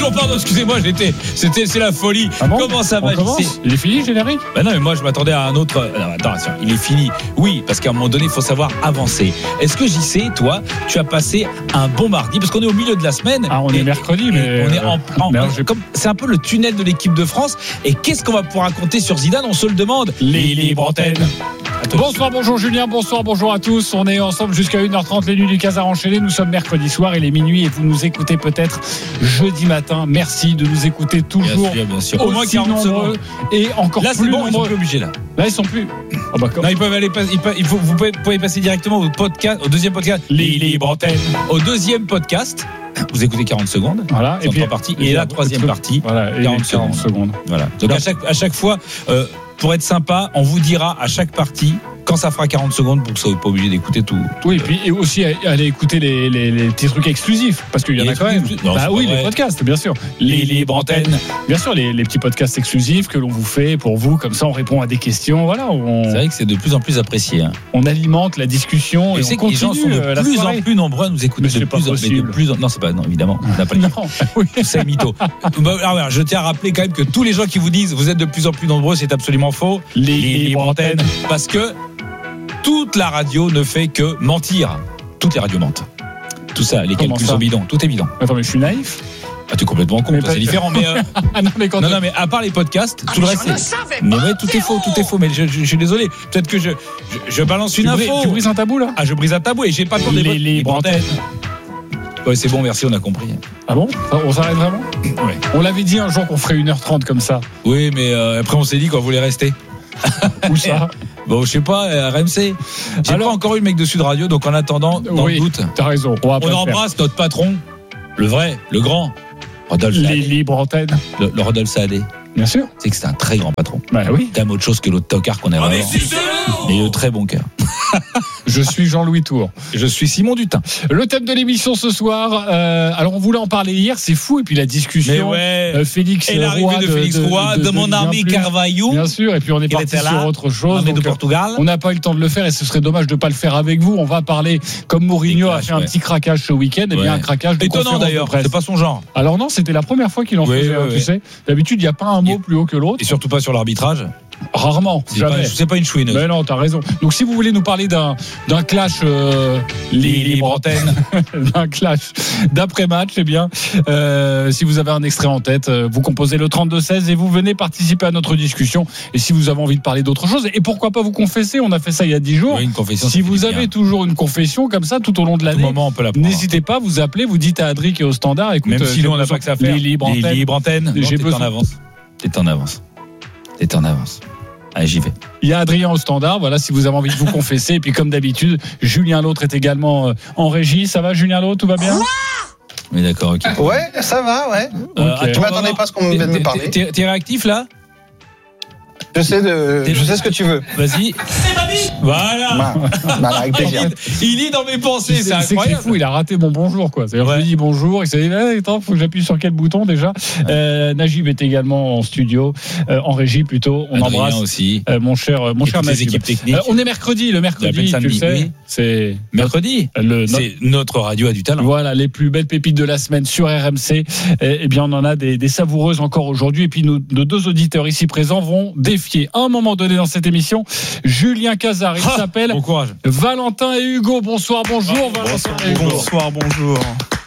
bonjour, pardon, excusez-moi, c'est la folie. Ah bon? Comment ça va? Il est fini, générique? Ben non, mais moi je m'attendais à un autre. Non, attends, il est fini. Oui, parce qu'à un moment donné, il faut savoir avancer. Est-ce que JC, toi, tu as passé un bon mardi? Parce qu'on est au milieu de la semaine. Ah, on est mercredi, mais. On est comme c'est un peu le tunnel de l'équipe de France. Et qu'est-ce qu'on va pouvoir raconter sur Zidane? On se le demande. Les libres antennes. Bonsoir, bonjour Julien, bonjour à tous. On est ensemble jusqu'à 1h30, les nuits du Casar enchaîné. Nous sommes mercredi soir, il est minuit et vous nous écoutez peut-être jeudi matin. Merci de nous écouter toujours. Bien sûr. Au moins 40 nombreux et encore là, plus c'est bon, nombreux. ils sont plus obligés là. Là, ils sont plus. Oh bah, non, ils peuvent aller. Vous pouvez passer directement au podcast, au deuxième podcast. Les libres antennes. Au deuxième podcast. Vous écoutez 40 secondes. Voilà. Et puis partie. Et la troisième partie. Voilà. 40 secondes. Voilà. Donc à chaque fois, pour être sympa, on vous dira à chaque partie quand ça fera 40 secondes pour que vous ne soyez pas obligé d'écouter tout. Oui, et aussi aller écouter les petits trucs exclusifs, parce qu'il y en a quand même. Non, oui, les podcasts, bien sûr. Les libres antennes. Bien sûr, les petits podcasts exclusifs que l'on vous fait pour vous, comme ça on répond à des questions. Voilà. C'est vrai que c'est de plus en plus apprécié. Hein. On alimente la discussion et on continue. Les gens sont de plus en plus nombreux à nous écouter. Non, c'est pas. Non, évidemment. On n'a pas non, oui. C'est mytho. Alors, je tiens à rappeler quand même que tous les gens qui vous disent vous êtes de plus en plus nombreux, c'est absolument faux. Les libres antennes. Parce que toute la radio ne fait que mentir. Toutes les radios mentent. Tout ça, les calculs sont bidons. Tout est bidon. Attends, mais je suis naïf. Ah, tu es complètement con, c'est différent. Mais non, mais à part les podcasts, tout le reste. Mais ouais, tout est faux. Mais je suis désolé. Peut-être que je balance une info. Tu brises un tabou là? Ah, je brise un tabou et j'ai pas le temps des libres antennes. Ouais, c'est bon, merci, on a compris. Ah bon? On s'arrête vraiment? Oui. On l'avait dit un jour qu'on ferait 1h30 comme ça. Oui, mais après on s'est dit qu'on voulait rester. Où ça? Bon, je sais pas, RMC. J'ai pas encore eu le mec de Sud Radio, donc en attendant, dans le doute. T'as raison. On embrasse notre patron, le vrai, le grand, Rodolphe Saadé. Les libres antennes. Le Rodolphe Saadé. Bien sûr. C'est que c'est un très grand patron. Bah oui. T'aimes autre chose que l'autre tocard qu'on a vraiment. Mais de très bon cœur. Je suis Jean-Louis Tour. Je suis Simon Dutin. Le thème de l'émission ce soir, alors on voulait en parler hier, c'est fou, et puis la discussion. Félix et l'arrivée de Félix Roy, de mon ami Carvalho. Bien sûr, et puis on est parti sur autre chose. De Portugal. On n'a pas eu le temps de le faire et ce serait dommage de ne pas le faire avec vous. On va parler, comme Mourinho a fait un petit craquage ce week-end, et bien un craquage de étonnant d'ailleurs, c'est pas son genre. Alors non, c'était la première fois qu'il en faisait, tu sais. D'habitude, il n'y a pas un mot plus haut que l'autre. Et surtout pas sur l'arbitrage. Rarement, jamais. C'est pas une chouineuse. Mais non, t'as raison. Donc si vous voulez nous parler d'un clash libre antenne, d'un clash d'après-match, eh bien, si vous avez un extrait en tête, vous composez le 32-16 et vous venez participer à notre discussion. Et si vous avez envie de parler d'autre chose, et pourquoi pas vous confesser, on a fait ça il y a 10 jours. Oui, une confession, si vous avez toujours une confession comme ça tout au long de l'année, n'hésitez pas, vous appelez, vous dites à Adric et au standard, écoute, même si nous on n'a pas que ça à faire. Les libres antennes. J'ai besoin en avance. T'es en avance. Allez, j'y vais. Il y a Adrien au standard, voilà, si vous avez envie de vous confesser. Et puis, comme d'habitude, Julien L'Autre est également en régie. Ça va, Julien L'Autre, tout va bien? Oui, d'accord, ok. Ouais, ça va, ouais. Tu m'attendais pas à ce qu'on vient de me parler. T'es réactif, là? Je sais ce que tu veux. Vas-y. C'est ma vie. Voilà. Avec plaisir. Il lit dans mes pensées, c'est incroyable. C'est fou, il a raté mon bonjour, quoi. C'est-à-dire, je lui dis bonjour, il s'est dit, attends, faut que j'appuie sur quel bouton déjà. Najib est également en studio, en régie plutôt. On Adrien embrasse aussi. Mon cher Najib. Équipes techniques. On est mercredi, le mercredi, tu le sais. Oui. C'est mercredi. C'est notre radio a du talent. Voilà, les plus belles pépites de la semaine sur RMC. Eh bien, on en a des savoureuses encore aujourd'hui. Et puis, nos deux auditeurs ici présents vont défier à un moment donné dans cette émission Julien Casar. Il s'appelle Valentin et Hugo. Bonsoir, bonjour Valentin et Hugo. Bonsoir, bonjour.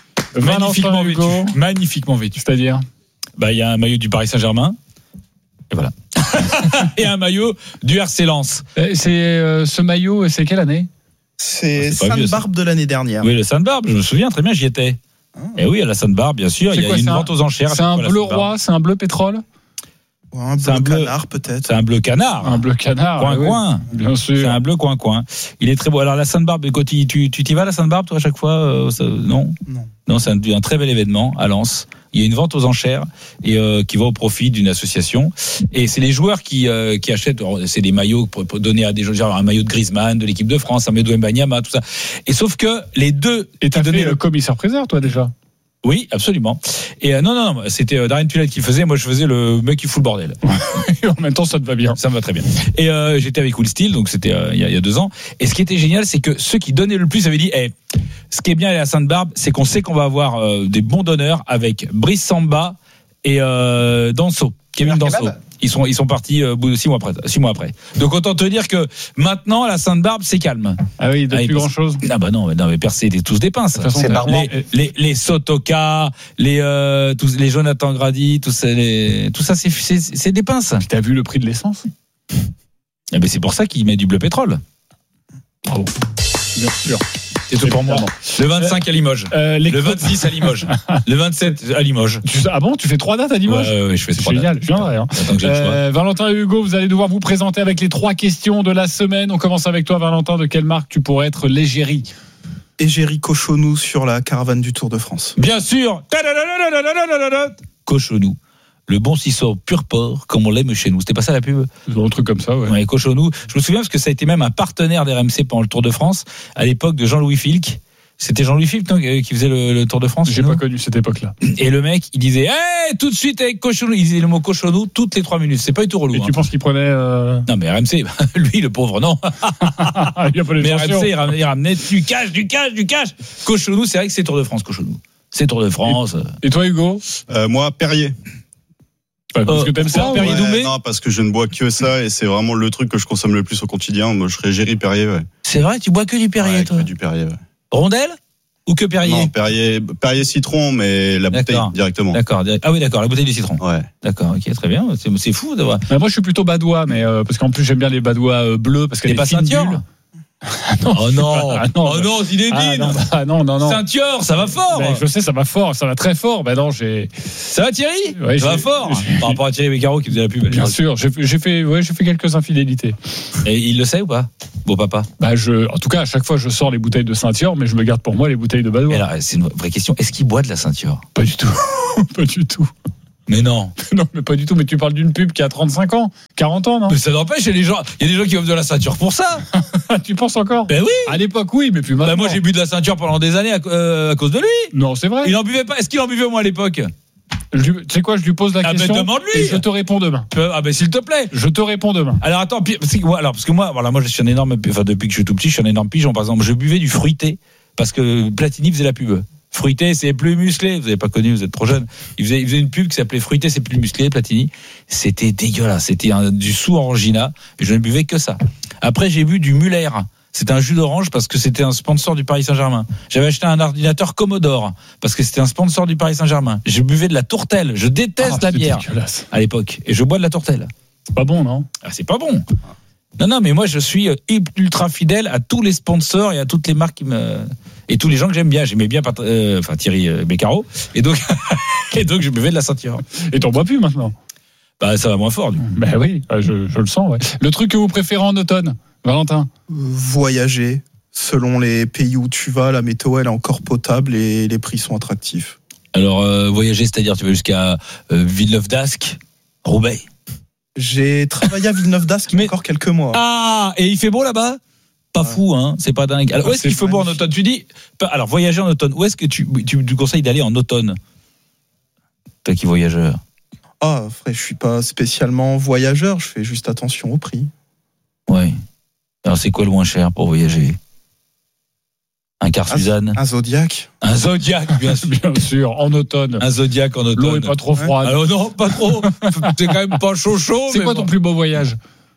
Magnifiquement vêtu. C'est-à-dire, il y a un maillot du Paris Saint-Germain. Et voilà. Et un maillot du RC Lens. Ce maillot, c'est quelle année? C'est Sainte-Barbe de l'année dernière. Oui, le Sainte-Barbe, je me souviens très bien, j'y étais. Et oui, à la Sainte-Barbe, bien sûr, il y a une vente aux enchères. C'est un bleu roi, c'est un bleu pétrole? Un bleu canard, peut-être. C'est un bleu canard. Un bleu canard. Coin-coin. Oui, bien sûr. C'est un bleu coin-coin. Il est très beau. Alors, la Sainte-Barbe, tu t'y vas, la Sainte-Barbe, toi, à chaque fois? Non. Non, c'est un très bel événement à Lens. Il y a une vente aux enchères et qui va au profit d'une association. Et c'est les joueurs qui achètent. C'est des maillots pour donner à des gens, genre un maillot de Griezmann, de l'équipe de France, un maillot de Wembanyama, tout ça. Et sauf que les deux. Et t'as donné le commissaire-priseur, toi, déjà? Oui, absolument. Et non, c'était Darren Tulette qui faisait. Moi, je faisais le mec qui fout le bordel. Et en même temps, ça te va bien. Ça me va très bien. Et j'étais avec Cool Steel, donc c'était il y a 2 ans. Et ce qui était génial, c'est que ceux qui donnaient le plus avaient dit ce qui est bien à la Sainte-Barbe, c'est qu'on sait qu'on va avoir des bons donneurs avec Brice Samba et Danso, Kevin Danso. Ils sont partis 6 mois après. Donc autant te dire que maintenant à la Sainte-Barbe c'est calme. Ah oui, plus grand chose. Ah bah non, mais Percé, c'est tous des pinces. De toute façon, les Sotoka, les Jonathan Grady, tout ça c'est des pinces. T'as vu le prix de l'essence? Eh ben c'est pour ça qu'il met du bleu pétrole. Bravo. Bien sûr. C'est tout pour moi. Le 25 à Limoges. Le 26 à Limoges. Le 27 à Limoges. Ah bon, tu fais 3 dates à Limoges? Ouais, je fais 3 dates. Génial, je viendrai. Hein. Valentin et Hugo, vous allez devoir vous présenter avec les 3 questions de la semaine. On commence avec toi, Valentin. De quelle marque tu pourrais être l'égérie? Égérie Cochonou sur la caravane du Tour de France. Bien sûr. Cochonou. Le bon ciseau pur porc, comme on l'aime chez nous. C'était pas ça la pub? Un truc comme ça, ouais. Ouais, Cochonou. Je me souviens parce que ça a été même un partenaire d'RMC pendant le Tour de France, à l'époque de Jean-Louis Filck. C'était Jean-Louis Filck, non, qui faisait le Tour de France? J'ai pas connu cette époque-là. Et le mec, il disait, tout de suite avec Cochonou. Il disait le mot Cochonou toutes les 3 minutes. C'est pas du tout relou. Et tu penses qu'il prenait, Non, mais RMC, lui, le pauvre, non. Il a pas les mais RMC, il ramenait du cash. Cochonou, c'est vrai que c'est Tour de France, Cochonou. C'est Tour de France. Et toi, Hugo? Moi, Perrier. Parce que t'aimes ça, Perrier Doumbé? Non, parce que je ne bois que ça et c'est vraiment le truc que je consomme le plus au quotidien. Moi, je serais Géry Perrier, ouais. C'est vrai, tu bois que du Perrier, toi? Que du Perrier, ouais. Rondelle? Ou que Perrier? Non, Perrier citron, mais la bouteille directement. D'accord. Ah oui, d'accord, la bouteille de citron. Ouais. D'accord, ok, très bien. C'est fou d'avoir. Moi, je suis plutôt badois, mais parce qu'en plus, j'aime bien les badois bleus parce qu'elle est pas ceinture. Oh non, Zinedine. Non. Ceinture, ça va fort. Ben, je sais, ça va fort, ça va très fort. Ben non, Ça va Thierry? Ouais, ça va fort. Par rapport à Thierry Beccaro qui faisait la pub. Bien sûr, j'ai fait quelques infidélités. Et il le sait ou pas, beau papa? En tout cas, à chaque fois, je sors les bouteilles de ceinture, mais je me garde pour moi les bouteilles de badois. Alors, c'est une vraie question. Est-ce qu'il boit de la ceinture? Pas du tout. Pas du tout. Mais non. Non, mais pas du tout. Mais tu parles d'une pub qui a 35 ans, 40 ans, non? Mais ça n'empêche, il y a des gens qui offrent de la ceinture pour ça. Tu penses encore? Ben oui. À l'époque, oui, mais plus maintenant. Moi, j'ai bu de la ceinture pendant des années à cause de lui. Non, c'est vrai. Il en buvait pas. Est-ce qu'il en buvait au moins à l'époque? Tu sais quoi, je lui pose la question. Demande-lui. Et je te réponds demain. S'il te plaît. Je te réponds demain. Alors attends, parce que moi, je suis un énorme, depuis que je suis tout petit, je suis un énorme pigeon. Par exemple, je buvais du fruité parce que Platini faisait la pub. Fruité, c'est plus musclé. Vous n'avez pas connu, vous êtes trop jeune. Il faisait une pub qui s'appelait Fruité, c'est plus musclé, Platini. C'était dégueulasse. C'était du sous Orangina. Et je ne buvais que ça. Après, j'ai bu du Muller. C'était un jus d'orange parce que c'était un sponsor du Paris Saint-Germain. J'avais acheté un ordinateur Commodore parce que c'était un sponsor du Paris Saint-Germain. Je buvais de la tourtelle. Je déteste la bière à l'époque. Et je bois de la tourtelle. C'est pas bon, non? C'est pas bon. Non, mais moi, je suis ultra fidèle à tous les sponsors et à toutes les marques et tous les gens que j'aime bien. J'aimais bien Thierry Beccaro. Et donc, je buvais de la ceinture. Et t'en bois plus maintenant? Ça va moins fort, du coup. Oui, je le sens, ouais. Le truc que vous préférez en automne, Valentin? Voyager. Selon les pays où tu vas, la météo, elle est encore potable et les prix sont attractifs. Alors, voyager, c'est-à-dire, tu vas jusqu'à Villeneuve-d'Ascq, Roubaix? J'ai travaillé à Villeneuve-d'Ascq il y a encore quelques mois. Ah, et il fait beau là-bas? Pas fou, hein, c'est pas dingue. Alors, où est-ce qu'il fait beau en automne? Tu dis, alors, voyager en automne, où est-ce que tu conseilles d'aller en automne? Toi qui voyageur. Je suis pas spécialement voyageur, je fais juste attention au prix. Ouais. Alors, c'est quoi le moins cher pour voyager? Un car Suzanne? Un Zodiac. Un Zodiac, bien sûr, en automne. Un Zodiac en automne. L'eau est pas trop froide. Alors non, pas trop. T'es quand même pas chaud. C'est quoi ton plus beau voyage?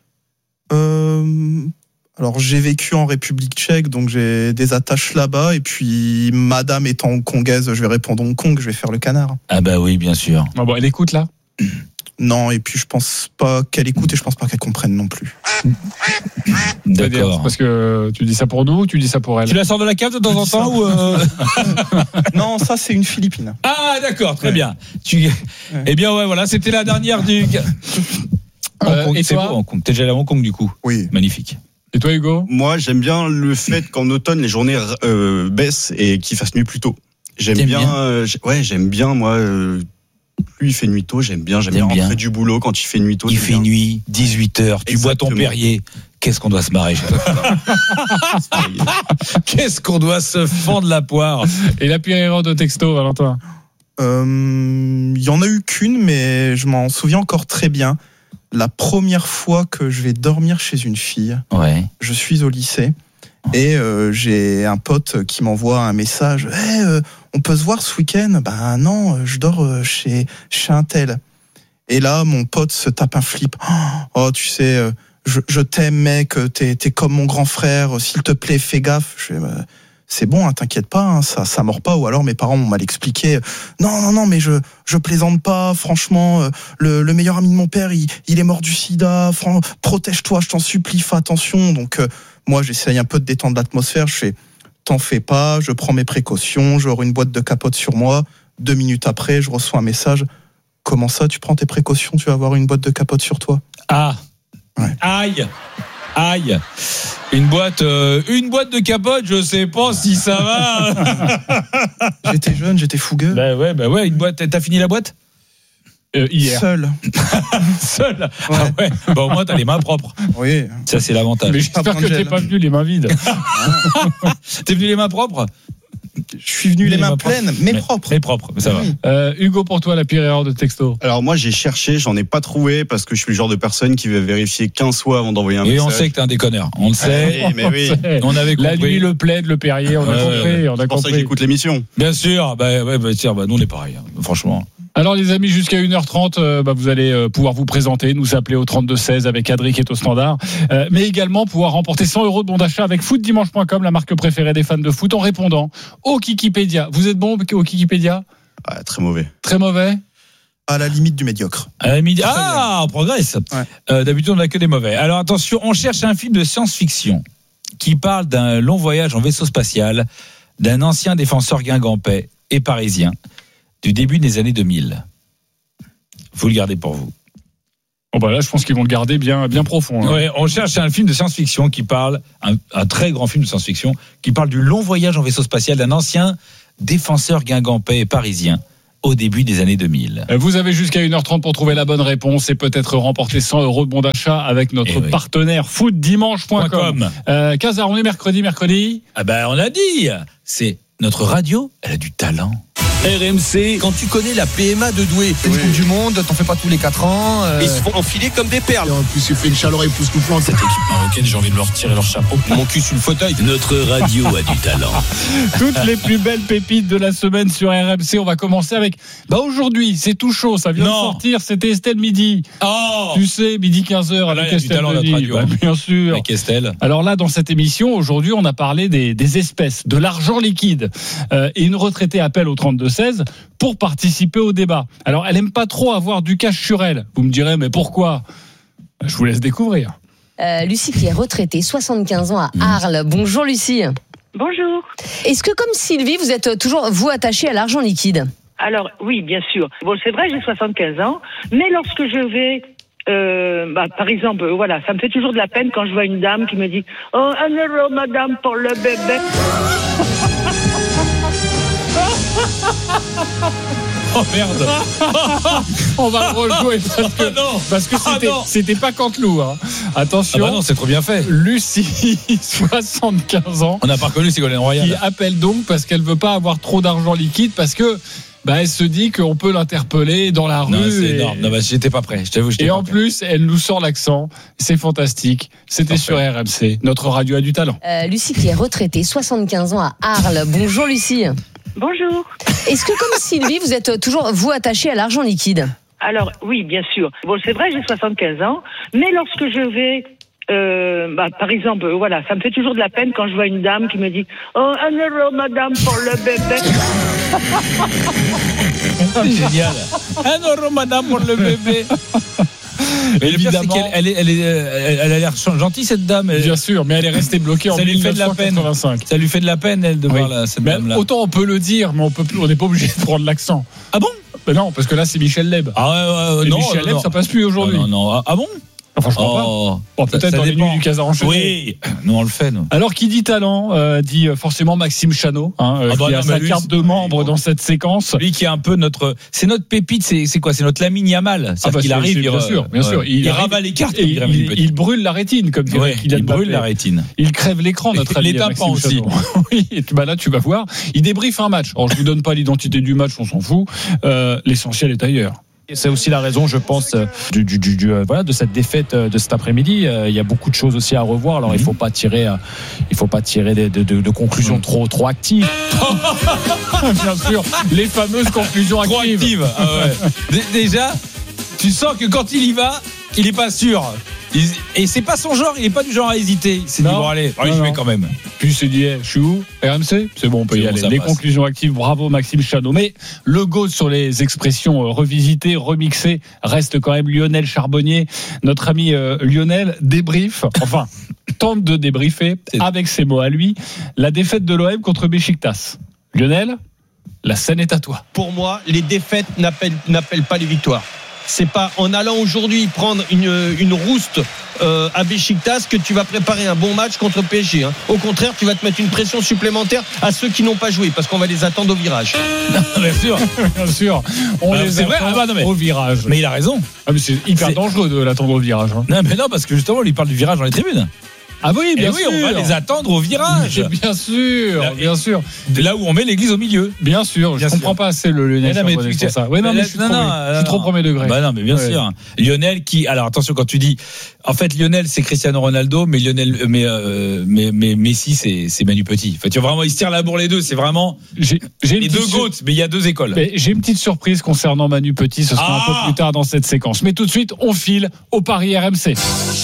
Alors, j'ai vécu en République tchèque, donc j'ai des attaches là-bas. Et puis, madame étant hongkongaise, je vais répondre Hong Kong, je vais faire le canard. Ah bah oui, bien sûr. Elle écoute là? Non, et puis je pense pas qu'elle écoute et je pense pas qu'elle comprenne non plus. D'accord. Parce que tu dis ça pour nous ou tu dis ça pour elle? Tu la sors de la cave de temps en temps ou Non, ça c'est une Philippine. Ah d'accord, très bien. Eh bien ouais, voilà, c'était la dernière du. Hong Kong, c'est beau Hong Kong. T'es déjà allé à Hong Kong du coup? Oui. Magnifique. Et toi Hugo? Moi j'aime bien le fait qu'en automne les journées baissent et qu'il fasse nuit plus tôt. J'aime bien moi. Plus il fait nuit tôt, j'aime bien rentrer du boulot quand il fait nuit tôt. Il fait nuit, 18h, tu bois ton Perrier. Qu'est-ce qu'on doit se marrer? Qu'est-ce qu'on doit se fendre la poire? Et la pire erreur de texto, Valentin? Il y en a eu qu'une, mais je m'en souviens encore très bien. La première fois que je vais dormir chez une fille, je suis au lycée. Et j'ai un pote qui m'envoie un message. On peut se voir ce week-end ? Ben non, je dors chez un tel. Et là, mon pote se tape un flip. Oh, tu sais, je t'aime, mec. T'es comme mon grand frère. S'il te plaît, fais gaffe. Je fais, c'est bon, hein, t'inquiète pas, hein, ça mord pas. Ou alors mes parents m'ont mal expliqué. Non, mais je plaisante pas. Franchement, le meilleur ami de mon père, il est mort du sida. Protège-toi, je t'en supplie, fais attention. Donc moi, j'essaye un peu de détendre l'atmosphère. Je fais, t'en fais pas, je prends mes précautions. J'aurai une boîte de capote sur moi. 2 minutes après, je reçois un message. Comment ça, tu prends tes précautions, tu vas avoir une boîte de capote sur toi ? Ah, ouais. Aïe. Une boîte de capote, je sais pas si ça va. J'étais jeune, j'étais fougueux. Bah ouais, une boîte. T'as fini la boîte ? Hier. Seul. Ouais. Ah ouais. Bon, au moins t'as les mains propres. Oui. Ça c'est l'avantage. Mais j'espère que t'es pas venu les mains vides. T'es venu les mains propres ? Je suis venu les mains pleines, mais propres. Mais propres, ça va. Hugo, pour toi, la pire erreur de texto. Alors moi, j'ai cherché, j'en ai pas trouvé parce que je suis le genre de personne qui va vérifier 15 fois avant d'envoyer un message. Et on sait que t'es un déconneur. On le sait. Mais oui. On avait compris. La nuit, le plaid, le Perrier, on a compris. C'est pour ça que j'écoute l'émission. Bien sûr. Nous on est pareil. Franchement. Alors les amis, jusqu'à 1h30, vous allez pouvoir vous présenter, nous appeler au 32-16 avec Adrien qui est au standard, mais également pouvoir remporter 100 € de bon d'achat avec footdimanche.com, la marque préférée des fans de foot, en répondant au Kikipédia. Vous êtes bon au Kikipédia ? Très mauvais. Très mauvais ? À la limite du médiocre. On progresse. Ouais. D'habitude, on n'a que des mauvais. Alors attention, on cherche un film de science-fiction qui parle d'un long voyage en vaisseau spatial d'un ancien défenseur guingampais et parisien du début des années 2000. Vous le gardez pour vous. Là, je pense qu'ils vont le garder bien profond. Ouais, on cherche un film de science-fiction qui parle, un très grand film de science-fiction, qui parle du long voyage en vaisseau spatial d'un ancien défenseur guingampais et parisien au début des années 2000. Vous avez jusqu'à 1h30 pour trouver la bonne réponse et peut-être remporter 100 € de bon d'achat avec notre partenaire footdimanche.com. Casar, on est mercredi. On a dit, c'est notre radio, elle a du talent. RMC, quand tu connais la PMA de Douai, c'est une Coupe du Monde, t'en fais pas tous les 4 ans. Ils se font enfiler comme des perles. Et en plus, il fait une chaleur époustouflante. Cette équipe marocaine, j'ai envie de leur retirer leur chapeau. Mon cul sur le fauteuil. Notre radio a du talent. Toutes les plus belles pépites de la semaine sur RMC. On va commencer avec. aujourd'hui, c'est tout chaud, ça vient de sortir. C'était Estelle Midi. Tu sais, midi 15h avec Estelle Denis. Bien sûr. Avec Estelle. Alors là, dans cette émission, aujourd'hui, on a parlé des espèces, de l'argent liquide. Et une retraitée appelle au 32-16 pour participer au débat. Alors, elle aime pas trop avoir du cash sur elle. Vous me direz, mais pourquoi ? Je vous laisse découvrir. Lucie qui est retraitée, 75 ans à Arles. Bonjour Lucie. Bonjour. Est-ce que comme Sylvie, vous êtes toujours, vous, attachée à l'argent liquide ? Alors, oui, bien sûr. Bon, c'est vrai, j'ai 75 ans, mais lorsque je vais... par exemple, ça me fait toujours de la peine quand je vois une dame qui me dit « Oh, 1 euro, madame, pour le bébé !» Oh merde. On va le rejouer parce que c'était pas Canteloup. Attention. Non, c'est trop bien fait. Lucie, 75 ans. On n'a pas reconnu Ségolène Royal. Qui appelle donc parce qu'elle veut pas avoir trop d'argent liquide parce que elle se dit qu'on peut l'interpeller dans la rue. Non, c'est énorme. Non, j'étais pas prêt. Je t'avoue, et en plus, elle nous sort l'accent. C'est fantastique. C'était sur RMC. Notre radio a du talent. Lucie qui est retraitée, 75 ans à Arles. Bonjour Lucie. Bonjour. Est-ce que comme Sylvie, vous êtes toujours, vous, attachée à l'argent liquide ? Alors, oui, bien sûr. Bon, c'est vrai, j'ai 75 ans, mais lorsque je vais... par exemple, ça me fait toujours de la peine quand je vois une dame qui me dit « Oh, 1 euro, madame, pour le bébé !» C'est génial. 1 euro, madame, pour le bébé. Mais évidemment, elle a l'air gentille cette dame. Bien sûr, mais elle est restée bloquée en 1985. Ça lui fait de la peine, elle, de voir cette dame-là. Autant on peut le dire, mais on n'est pas obligé de prendre l'accent. Ah bon ? Non, parce que là c'est Michel Leb. Non, Michel Leb, ça passe plus aujourd'hui. Non. Ah bon ? Franchement pas. Peut-être dans les nuits du Casar enchaîné. Oui, nous on le fait, nous. Alors qui dit talent dit forcément Maxime Chanot, qui a sa carte de membre dans cette séquence. Lui qui est un peu c'est notre pépite, c'est quoi ? C'est notre Lamine Yamal. C'est qu'il arrive, bien sûr. Il ravale les cartes. Il brûle la rétine, comme dirait Kylian Mbappé. Il brûle la rétine. Il crève l'écran, notre ami. Les tympans aussi. Oui, là tu vas voir. Il débriefe un match. Alors je vous donne pas l'identité du match, on s'en fout. L'essentiel est ailleurs. C'est aussi la raison, je pense, de cette défaite de cet après-midi. Il y a beaucoup de choses aussi à revoir. Alors, il faut pas tirer de conclusions trop actives. Bien sûr, les fameuses conclusions actives. Trop actives. Ah ouais. Déjà, tu sens que quand il y va, il est pas sûr. Et c'est pas son genre, il est pas du genre à hésiter. Il s'est dit bon allez, je vais quand même. Puis il s'est dit, je suis où ? RMC ? C'est bon, on peut y aller. Les conclusions actives, bravo Maxime Chanot. Mais le GOAT sur les expressions revisitées, remixées, reste quand même Lionel Charbonnier. Notre ami Lionel tente de débriefer avec ses mots à lui la défaite de l'OM contre Beşiktaş. Lionel, la scène est à toi. Pour moi, les défaites n'appellent pas les victoires. C'est pas en allant aujourd'hui prendre une rouste à Beşiktaş que tu vas préparer un bon match contre PSG. Au contraire, tu vas te mettre une pression supplémentaire à ceux qui n'ont pas joué parce qu'on va les attendre au virage. Bien sûr. On les attend au virage. Mais il a raison. Mais c'est hyper dangereux de l'attendre au virage. Non, mais non, parce que justement, on lui parle du virage dans les tribunes. Ah oui, bien sûr. On va les attendre au virage. Bien sûr. Là où on met l'église au milieu. Bien sûr. Je comprends pas assez le Lionel. C'est ça. Ouais, non, mais je suis trop premier degré. Bah non, mais bien sûr. Lionel alors attention quand tu dis, en fait Lionel c'est Cristiano Ronaldo, mais Messi c'est Manu Petit. Enfin, tu vois vraiment ils se tirent la bourre les deux. C'est vraiment les deux GOAT, mais il y a deux écoles. Mais j'ai une petite surprise concernant Manu Petit. Ce sera un peu plus tard dans cette séquence. Mais tout de suite, on file au Paris RMC.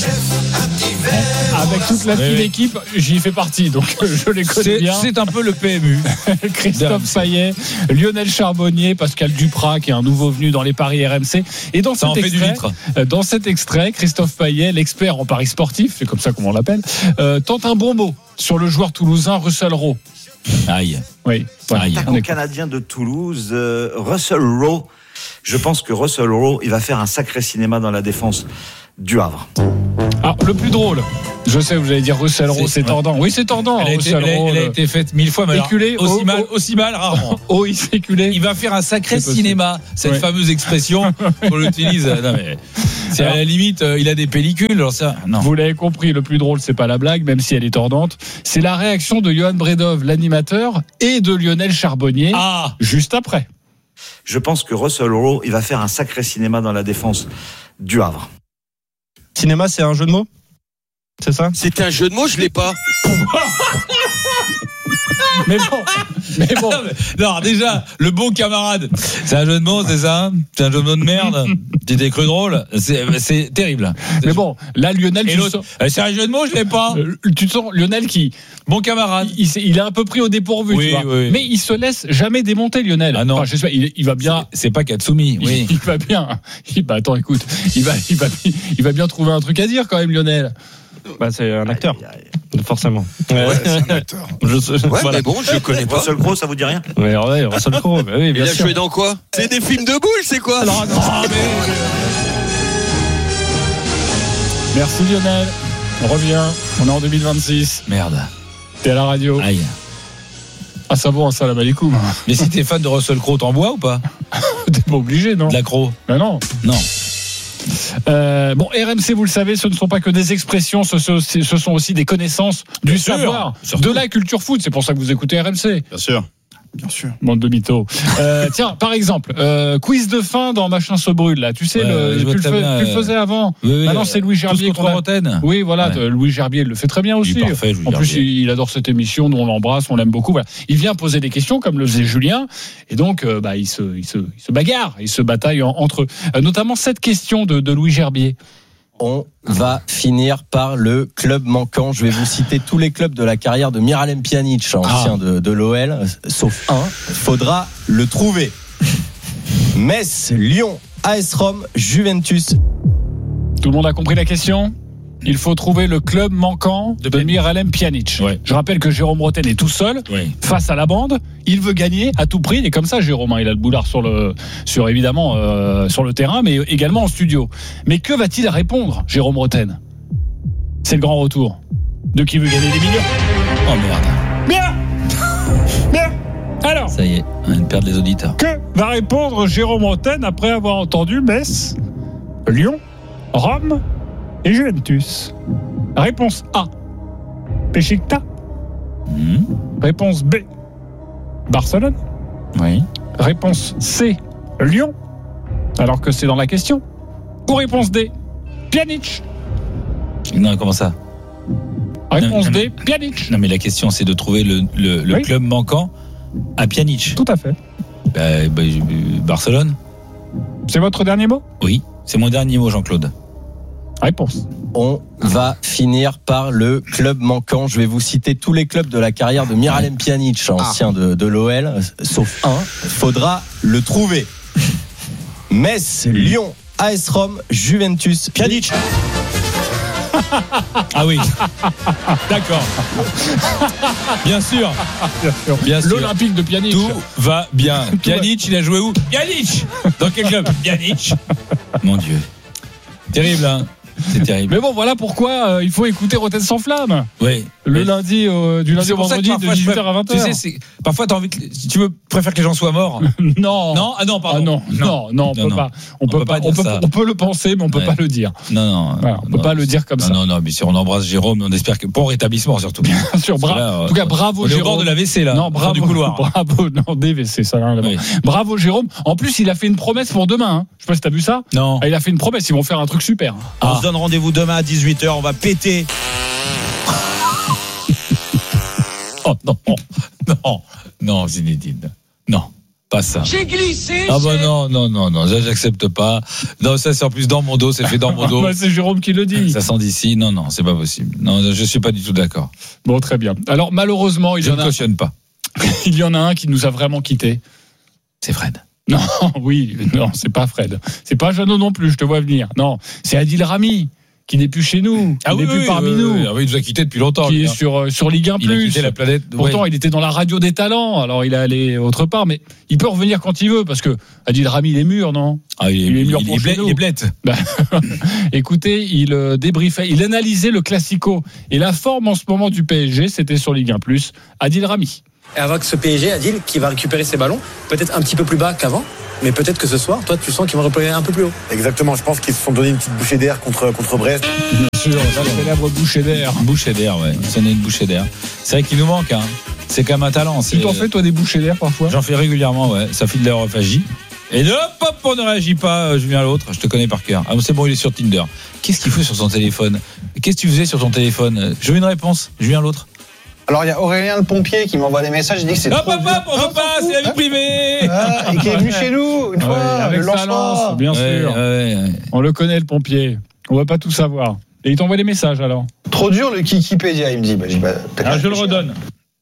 Avec toute la fine équipe, j'y fais partie, donc je les connais bien. C'est un peu le PMU. Christophe Payet, Lionel Charbonnier, Pascal Duprat, qui est un nouveau venu dans les paris RMC. Et dans cet extrait, Christophe Payet, l'expert en paris sportif, c'est comme ça qu'on l'appelle, tente un bon mot sur le joueur toulousain Russell Rowe. Aïe. Oui. L'attaquant canadien de Toulouse, Russell Rowe. Je pense que Russell Rowe, il va faire un sacré cinéma dans la défense du Havre. Alors, le plus drôle, je sais, vous allez dire Russell Rowe, c'est tordant. Oui, c'est tordant. Elle a été faite 1000 fois, mais éculé, aussi mal, rarement. Il s'est éculé. Il va faire un sacré cinéma. Cette fameuse expression, on l'utilise. Non, mais c'est à la limite, il a des pellicules. Alors ça, non. Vous l'avez compris, le plus drôle, c'est pas la blague, même si elle est tordante. C'est la réaction de Johan Bredov, l'animateur, et de Lionel Charbonnier, juste après. Je pense que Russell Rowe, il va faire un sacré cinéma dans la défense du Havre. Cinéma, c'est un jeu de mots ? C'est ça ? C'était un jeu de mots, je l'ai pas. Mais bon. Non, déjà, le bon camarade. C'est un jeu de mots, c'est ça ? C'est un jeu de mots de merde. Tu t'es cru drôle ? C'est terrible. Mais bon, là, Lionel, c'est un jeu de mots, je l'ai pas. Tu te sens, Lionel qui. Bon camarade. Il est un peu pris au dépourvu, tu vois. Oui. Mais il se laisse jamais démonter, Lionel. Ah non. Enfin, j'espère, il va bien. C'est pas Katsumi, oui. Il va bien. Attends, écoute. Il va bien trouver un truc à dire quand même, Lionel. C'est un acteur. Forcément. Ouais, c'est un acteur. Mais bon, je connais pas. Russell Crowe, ça vous dit rien ? Ouais, Russell Crowe. Oui, bien sûr. Il a joué dans quoi ? C'est des films de boules, c'est quoi ? Merci Lionel. On revient. On est en 2026. Merde. T'es à la radio. Aïe. Ah, ça va, salam alaikum. Mais si t'es fan de Russell Crowe, t'en bois ou pas ? T'es pas obligé, non ? De l'accro ? Non. RMC, vous le savez, ce ne sont pas que des expressions, ce sont aussi des connaissances, du savoir, de la culture foot. C'est pour ça que vous écoutez RMC. Bien sûr. Bande de mythos. Tiens, par exemple, quiz de fin dans Machin se brûle, là. Tu sais, tu le faisais avant. Oui, maintenant, c'est Louis Gerbier. Oui, voilà. Ouais. Louis Gerbier le fait très bien aussi. Parfait, en plus, il adore cette émission, nous on l'embrasse, on l'aime beaucoup. Voilà. Il vient poser des questions, comme le faisait Julien. Et donc, il se bagarre, il se bataille entre eux. Notamment cette question de Louis Gerbier. On va finir par le club manquant. Je vais vous citer tous les clubs de la carrière de Miralem Pjanic, ancien de l'OL, sauf un. Faudra le trouver. Metz, Lyon, AS Rome, Juventus. Tout le monde a compris la question ? Il faut trouver le club manquant de Miralem Pjanic. Ouais. Je rappelle que Jérôme Roten est tout seul face à la bande. Il veut gagner à tout prix. Il est comme ça, Jérôme. Il a le boulard sur le terrain, mais également en studio. Mais que va-t-il répondre, Jérôme Roten ? C'est le grand retour de qui veut gagner des millions. Oh merde. Bien. Alors. Ça y est, on vient de perdre les auditeurs. Que va répondre Jérôme Roten après avoir entendu Metz, Lyon, Rome et Juventus? Réponse A, Beşiktaş. Réponse B, Barcelone. Oui. Réponse C, Lyon. Alors que c'est dans la question. Ou réponse D, Pjanic. Non, comment ça? Réponse D, Pjanic. Non, mais la question, c'est de trouver le club manquant à Pjanic. Tout à fait. Barcelone. C'est votre dernier mot? Oui, c'est mon dernier mot, Jean-Claude. Réponse. On va finir par le club manquant. Je vais vous citer tous les clubs de la carrière de Miralem Pjanic, ancien de l'OL, sauf un. Faudra le trouver. Metz, Lyon, AS Rome, Juventus, Pjanic. Ah oui. D'accord. Bien sûr. Bien sûr. L'Olympique de Pjanic. Tout va bien. Pjanic, il a joué où? Pjanic. Dans quel club? Pjanic. Mon Dieu. Terrible, hein. C'est terrible. Mais bon, voilà pourquoi il faut écouter Rotten sans flamme. Oui. Le lundi, du lundi au vendredi, de 18h à 20h. Tu sais, parfois, t'as envie si tu préfères que les gens soient morts. Non. Non, ah non, pardon. Non, on peut pas. On peut pas. On peut le penser, mais on peut pas le dire. Non. Voilà, on peut pas le dire comme ça. Non, mais si on embrasse Jérôme, on espère que bon rétablissement surtout. Bien sûr, en tout cas, bravo Jérôme. On est au bord de la WC là. Non, bravo du couloir. Bravo, non, DVC, ça n'a rien à voir. Bravo Jérôme. En plus, il a fait une promesse pour demain. Je sais pas si t'as vu ça. Non. Il a fait une promesse. Ils vont faire un truc super. On se donne rendez-vous demain à 18h. On va péter. Oh non, Zinedine. Non, pas ça. J'ai glissé. Ah bah non, ça j'accepte pas. Non, ça c'est en plus dans mon dos, c'est fait dans mon dos. C'est Jérôme qui le dit. Ça sent d'ici. Non, c'est pas possible. Non, je suis pas du tout d'accord. Bon, très bien. Alors malheureusement, je ne cautionne pas. Il y en a un qui nous a vraiment quittés. C'est Fred. Non, c'est pas Fred. C'est pas Jeannot non plus, je te vois venir. Non, c'est Adil Rami. Qui n'est plus chez nous, qui n'est plus parmi nous. Il nous a quittés depuis longtemps. Qui est sur Ligue 1+. Il a quitté la planète. Pourtant, il était dans la radio des talents. Alors, il est allé autre part, mais il peut revenir quand il veut, parce que Adil Rami, il est mûr, non? Il est mûr pour chez nous. Il est blette. Écoutez, il débriefait, il analysait le Classico. Et la forme en ce moment du PSG, c'était sur Ligue 1+. Adil Rami. Et avec ce PSG, Adil, qui va récupérer ses ballons, peut-être un petit peu plus bas qu'avant, mais peut-être que ce soir, toi, tu sens qu'ils vont repérer un peu plus haut. Exactement, je pense qu'ils se sont donné une petite bouchée d'air contre Brest. Bien sûr, la célèbre bouchée d'air. Bouchée d'air, ouais. Ça n'est une bouchée d'air. C'est vrai qu'il nous manque, hein. C'est quand même un talent. Tu t'en fais, toi, des bouchées d'air parfois? J'en fais régulièrement, ouais. Ça file de l'aérophagie. Et hop, on ne réagit pas, Julien l'autre. Je te connais par cœur. Ah, c'est bon, il est sur Tinder. Qu'est-ce qu'il fait sur son téléphone? Qu'est-ce que tu faisais sur ton téléphone? Je veux une réponse, Julien l'autre. Alors, il y a Aurélien le pompier qui m'envoie des messages. Il dit que c'est trop on veut pas, c'est la vie privée. Et qui est venu chez nous une fois. Avec sa lance, bien sûr. On le connaît, le pompier. On va pas tout savoir. Et il t'envoie des messages alors. Trop dur le Kikipédia, il me dit. Je le redonne.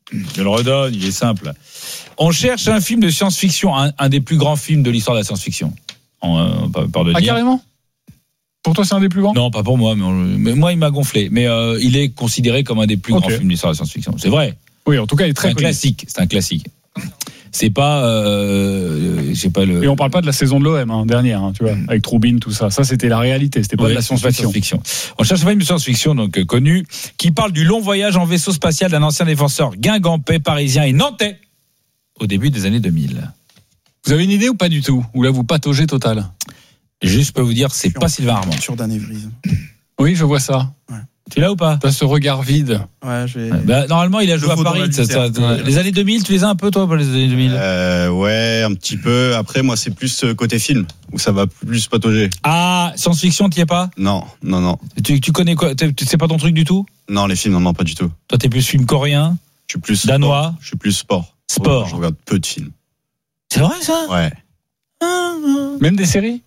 Il est simple. On cherche un film de science-fiction, un des plus grands films de l'histoire de la science-fiction. Carrément? Pour toi, c'est un des plus grands? Non, pas pour moi, mais moi, il m'a gonflé. Mais il est considéré comme un des plus grands films de l'histoire de la science-fiction. C'est vrai. Oui, en tout cas, il est très classique. C'est un classique. C'est pas, Et on parle pas de la saison de l'OM dernière, tu vois, avec Troubine, tout ça. Ça, c'était la réalité. C'était pas de la science-fiction. On cherche un film de science-fiction donc connu qui parle du long voyage en vaisseau spatial d'un ancien défenseur guingampais, parisien et nantais au début des années 2000. Vous avez une idée ou pas du tout? Ou là, vous pataugez total? Juste, je peux vous dire, c'est pas Sylvain Armand. Oui, je vois ça. Ouais. Tu l'as ou pas? T'as ce regard vide. Ouais, normalement, il a joué à Paris. Les années 2000, tu les as un peu, toi, pour les années 2000? Ouais, un petit peu. Après, moi, c'est plus côté film, où ça va plus patauger. Ah, science-fiction, t'y es pas? Non. Tu connais quoi? C'est pas ton truc du tout? Non, les films, non, pas du tout. Toi, t'es plus film coréen? Je suis plus danois? Sport. Je suis plus sport. Je regarde peu de films. C'est vrai, ça? Ouais. Même des séries?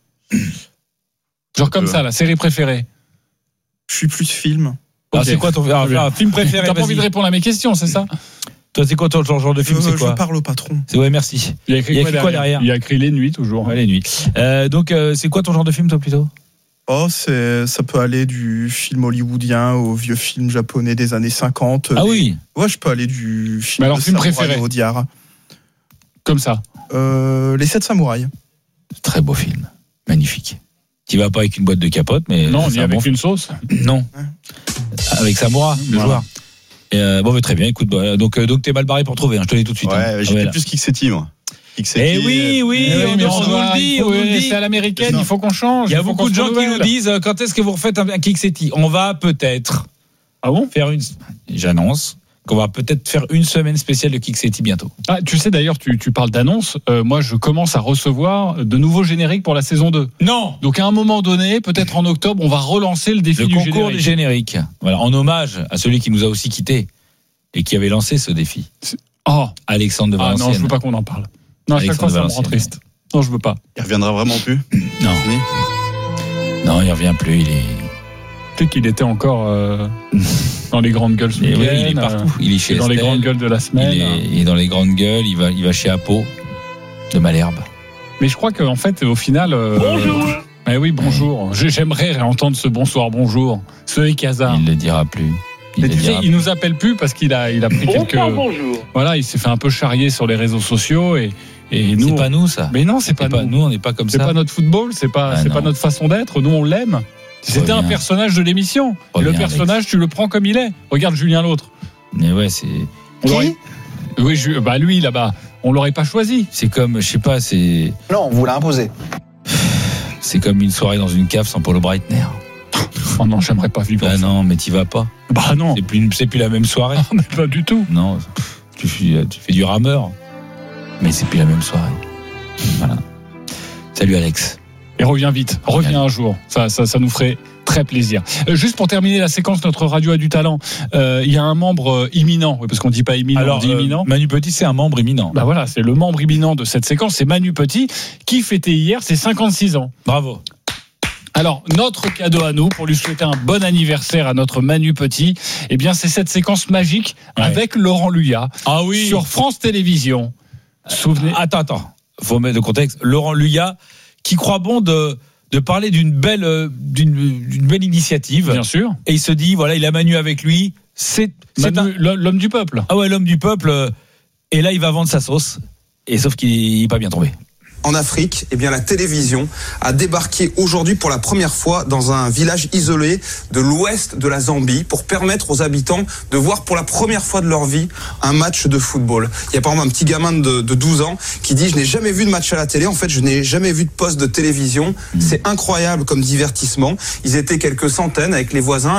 Genre comme ça, la série préférée. Je suis plus film. Okay. C'est quoi ton film préféré? T'as pas envie de répondre à mes questions, c'est ça? Toi, c'est quoi ton genre de film? C'est quoi? Je parle au patron. Merci. Il y a écrit quoi derrière? Il y a écrit Les Nuits, toujours. Ouais, Les Nuits. Donc, c'est quoi ton genre de film, toi, plutôt? Ça peut aller du film hollywoodien au vieux film japonais des années 50. Ah oui? Ouais, je peux aller du film. Mais alors, film préféré? Audiard. Comme ça? Les 7 samouraïs. Très beau film. Magnifique. Tu vas pas avec une boîte de capote, mais. Non, on y avec une sauce. Non. Avec Samura, le joueur. Mais très bien, écoute, donc t'es mal barré pour trouver, je te le dis tout de suite. Ouais, j'étais plus Kiksetti, moi. Oui, on nous le dit. C'est à l'américaine, il faut qu'on change. Il y a beaucoup de gens qui nous disent, quand est-ce que vous refaites un Kiksetti? On va peut-être. Ah bon? J'annonce qu'on va peut-être faire une semaine spéciale de Kick City bientôt. Ah, tu sais d'ailleurs, tu parles d'annonce. Moi, je commence à recevoir de nouveaux génériques pour la saison 2. Non. Donc à un moment donné, peut-être en octobre, on va relancer le défi du concours des génériques. Voilà, en hommage à celui qui nous a aussi quittés et qui avait lancé ce défi. Alexandre de Valenciennes. Non, je veux pas qu'on en parle. Non, à chaque fois, ça me rend triste. Non, je veux pas. Il reviendra vraiment plus? Non. Non, il revient plus. Il est. Peut-être qu'il était encore dans les grandes gueules ce week-end. Oui, il est partout. Il est chez dans Estelle. Les grandes gueules de la semaine. Il est dans les grandes gueules. Il va chez Apo de Malherbe. Mais je crois qu'en fait, au final. Bonjour. Oui, bonjour. J'aimerais réentendre ce bonsoir, bonjour. Ce Ekazar. Il ne le dira plus. Mais tu sais, il nous appelle plus parce qu'il a pris quelques. Bonjour. Voilà, il s'est fait un peu charrier sur les réseaux sociaux et nous. C'est pas nous ça. Mais non, c'est pas nous. Nous, on n'est pas comme ça. C'est pas notre football, c'est pas notre façon d'être. Nous, on l'aime. C'était un personnage de l'émission. Le personnage, Alex. Tu le prends comme il est. Regarde Julien l'autre. Mais ouais, c'est. Oui, lui là-bas. On l'aurait pas choisi. C'est comme, je sais pas, c'est. Non, on vous l'a imposé. C'est comme une soirée dans une cave sans Paulo Breitner. Oh non, j'aimerais pas vivre. Bah non, mais t'y vas pas. Bah non. C'est plus la même soirée. Ah, mais pas du tout. Non, tu fais du rameur, mais c'est plus la même soirée. Voilà. Salut Alex. Et reviens vite. Reviens un jour. Ça nous ferait très plaisir. Juste pour terminer la séquence, notre radio a du talent. Il y a un membre imminent, parce qu'on dit pas imminent, alors, on dit imminent. Manu Petit, c'est un membre imminent. Bah voilà, c'est le membre imminent de cette séquence. C'est Manu Petit qui fêtait hier ses 56 ans. Bravo. Alors, notre cadeau à nous, pour lui souhaiter un bon anniversaire à notre Manu Petit, eh bien, c'est cette séquence magique avec Laurent Luyat. Ah oui. Sur France Télévisions. Souvenez. Attends. Faut mettre le contexte. Laurent Luyat, qui croit bon de parler d'une belle initiative. Bien sûr. Et il se dit, voilà, il a Manu avec lui. C'est l'homme du peuple. Ah ouais, l'homme du peuple. Et là, il va vendre sa sauce. Et sauf qu'il n'est pas bien tombé. En Afrique, eh bien, la télévision a débarqué aujourd'hui pour la première fois dans un village isolé de l'ouest de la Zambie pour permettre aux habitants de voir pour la première fois de leur vie un match de football. Il y a par exemple un petit gamin de 12 ans qui dit « Je n'ai jamais vu de match à la télé, en fait je n'ai jamais vu de poste de télévision. C'est incroyable comme divertissement. » Ils étaient quelques centaines avec les voisins.